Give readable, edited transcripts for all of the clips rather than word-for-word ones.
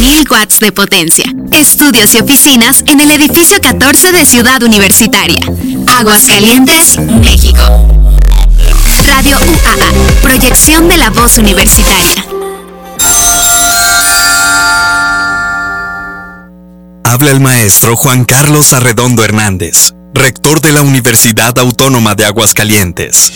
1000 watts de potencia. Estudios y oficinas en el edificio 14 de Ciudad Universitaria. Aguascalientes, México. Radio UAA, proyección de la voz universitaria. Habla el maestro Juan Carlos Arredondo Hernández, rector de la Universidad Autónoma de Aguascalientes.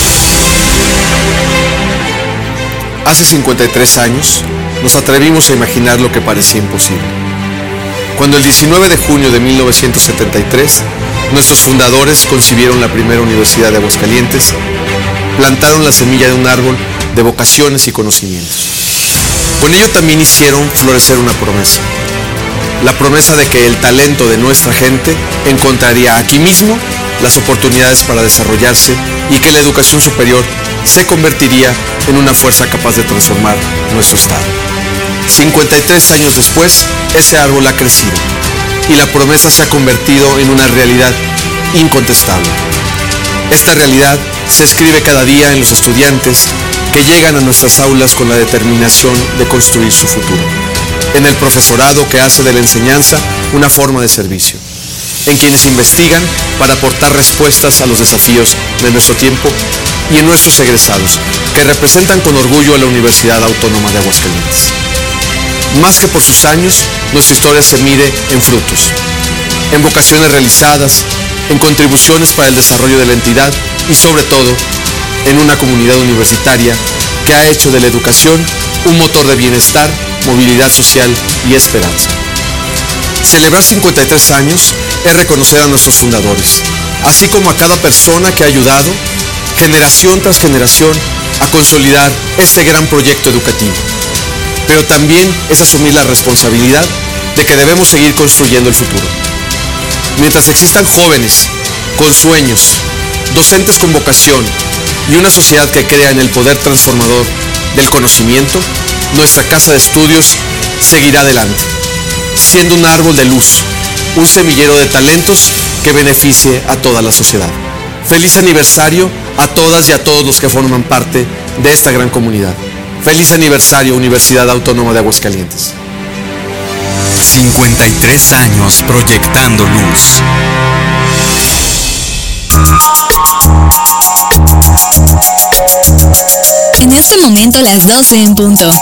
Hace 53 años, nos atrevimos a imaginar lo que parecía imposible. Cuando el 19 de junio de 1973, nuestros fundadores concibieron la primera Universidad de Aguascalientes, plantaron la semilla de un árbol de vocaciones y conocimientos. Con ello también hicieron florecer una promesa. La promesa de que el talento de nuestra gente encontraría aquí mismo las oportunidades para desarrollarse y que la educación superior se convertiría en una fuerza capaz de transformar nuestro estado. 53 años después, ese árbol ha crecido y la promesa se ha convertido en una realidad incontestable. Esta realidad se escribe cada día en los estudiantes que llegan a nuestras aulas con la determinación de construir su futuro, en el profesorado que hace de la enseñanza una forma de servicio, en quienes investigan para aportar respuestas a los desafíos de nuestro tiempo y en nuestros egresados, que representan con orgullo a la Universidad Autónoma de Aguascalientes. Más que por sus años, nuestra historia se mide en frutos, en vocaciones realizadas, en contribuciones para el desarrollo de la entidad y sobre todo, en una comunidad universitaria que ha hecho de la educación un motor de bienestar, movilidad social y esperanza. Celebrar 53 años es reconocer a nuestros fundadores, así como a cada persona que ha ayudado, generación tras generación, a consolidar este gran proyecto educativo. Pero también es asumir la responsabilidad de que debemos seguir construyendo el futuro. Mientras existan jóvenes con sueños, docentes con vocación y una sociedad que crea en el poder transformador del conocimiento, nuestra casa de estudios seguirá adelante, siendo un árbol de luz, un semillero de talentos que beneficie a toda la sociedad. Feliz aniversario a todas y a todos los que forman parte de esta gran comunidad. Feliz aniversario, Universidad Autónoma de Aguascalientes. 53 años proyectando luz. En este momento las 12 en punto.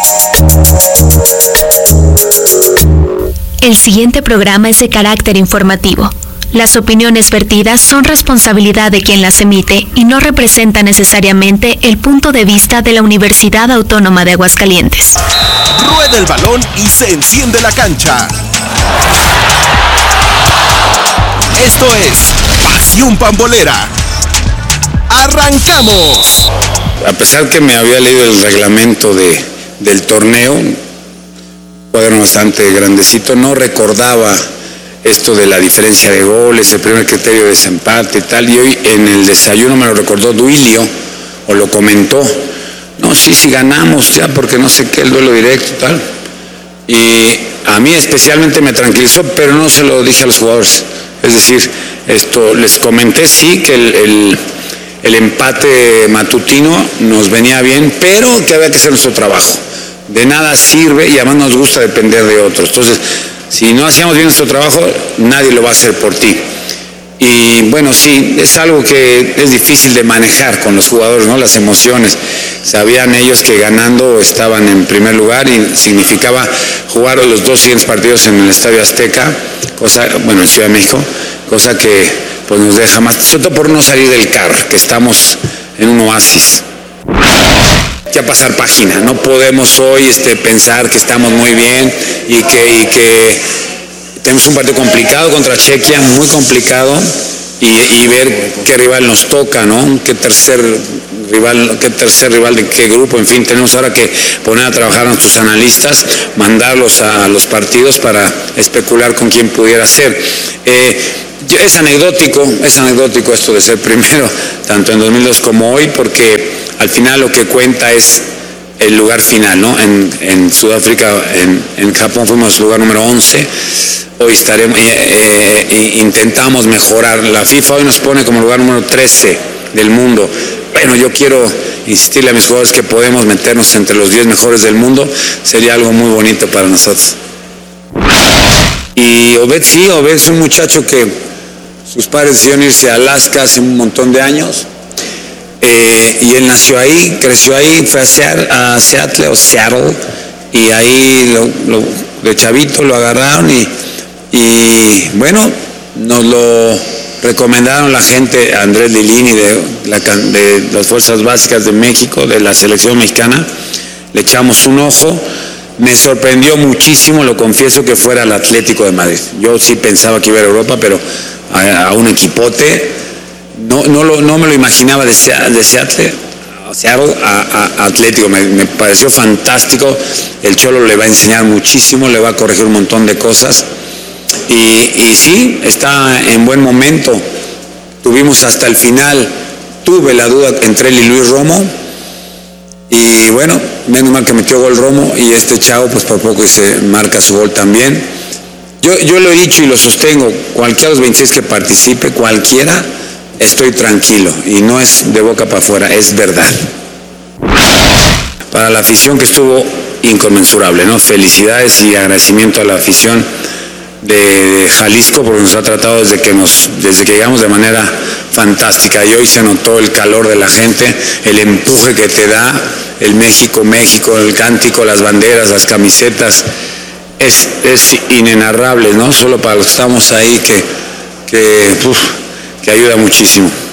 El siguiente programa es de carácter informativo. Las opiniones vertidas son responsabilidad de quien las emite y no representan necesariamente el punto de vista de la Universidad Autónoma de Aguascalientes. Rueda el balón y se enciende la cancha. Esto es Pasión Pambolera. ¡Arrancamos! A pesar que me había leído el reglamento del torneo, un cuaderno bastante grandecito, no recordaba esto de la diferencia de goles, el primer criterio de desempate y tal, y hoy en el desayuno me lo recordó Duilio, o lo comentó. No, sí ganamos ya, porque no sé qué, el duelo directo y tal. Y a mí especialmente me tranquilizó, pero no se lo dije a los jugadores. Es decir, esto les comenté, sí, que el empate matutino nos venía bien, pero que había que hacer nuestro trabajo. De nada sirve y además nos gusta depender de otros. Entonces, si no hacíamos bien nuestro trabajo, nadie lo va a hacer por ti. Y bueno, sí, es algo que es difícil de manejar con los jugadores, ¿no? Las emociones. Sabían ellos que ganando estaban en primer lugar y significaba jugar los dos siguientes partidos en el Estadio Azteca, en Ciudad de México, cosa que pues nos deja más, sobre todo por no salir del CAR, que estamos en un oasis. Ya pasar página, no podemos hoy pensar que estamos muy bien y que tenemos un partido complicado contra Chequia, muy complicado, y ver qué rival nos toca, ¿no? Qué tercer rival de qué grupo, en fin, tenemos ahora que poner a trabajar a nuestros analistas, mandarlos a los partidos para especular con quién pudiera ser. Es anecdótico esto de ser primero, tanto en 2002 como hoy, porque al final lo que cuenta es el lugar final, ¿no? En Sudáfrica, en Japón fuimos lugar número 11, hoy estaremos, intentamos mejorar. La FIFA hoy nos pone como lugar número 13 del mundo. Bueno, yo quiero insistirle a mis jugadores que podemos meternos entre los 10 mejores del mundo, sería algo muy bonito para nosotros. Y Obed es un muchacho que sus padres decidieron irse a Alaska hace un montón de años. Y él nació ahí, creció ahí, fue a Seattle, y ahí de chavito lo agarraron y bueno, nos lo recomendaron la gente, Andrés Lilini de las Fuerzas Básicas de México, de la selección mexicana. Le echamos un ojo. Me sorprendió muchísimo, lo confieso, que fuera al Atlético de Madrid. Yo sí pensaba que iba a Europa, pero a un equipote. No me lo imaginaba de Seattle a Atlético. Me pareció fantástico. El Cholo le va a enseñar muchísimo, le va a corregir un montón de cosas. Y sí, está en buen momento. Tuvimos hasta el final, tuve la duda entre él y Luis Romo. Y bueno, menos mal que metió gol Romo, y este chavo pues por poco se marca su gol también. Yo lo he dicho y lo sostengo, cualquiera de los 26 que participe, cualquiera, estoy tranquilo, y no es de boca para afuera, es verdad. Para la afición, que estuvo inconmensurable, ¿no? Felicidades y agradecimiento a la afición de Jalisco, porque nos ha tratado desde que llegamos de manera fantástica, y hoy se notó el calor de la gente, el empuje que te da el México, el cántico, las banderas, las camisetas, es inenarrable, ¿no? Solo para los que estamos ahí, que ayuda muchísimo.